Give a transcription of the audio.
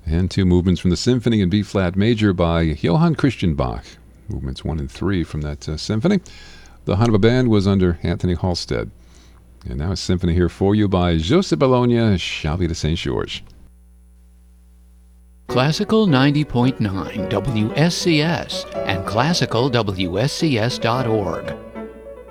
And two movements from the Symphony in B-flat major by Johann Christian Bach. Movements 1 and 3 from that symphony. The Hannover Band was under Anthony Halstead. And now a symphony here for you by Joseph Bologna, Xavier de Saint-Georges. Classical 90.9 WSCS and classicalwscs.org.